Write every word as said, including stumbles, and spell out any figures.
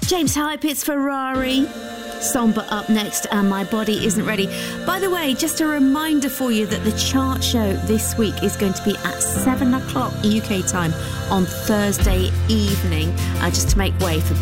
James Hype, it's Ferrari. Somber up next, and My Body Isn't Ready. By the way, just a reminder for you that the chart show this week is going to be at seven o'clock U K time on Thursday evening, uh, just to make way for